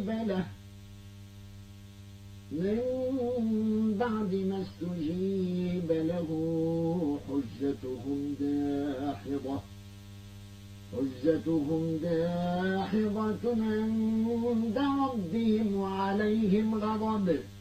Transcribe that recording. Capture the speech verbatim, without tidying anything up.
استجيب له من بعد ما استجيب له حجتهم داحضة حجتهم داحضة عند ربهم وعليهم غضب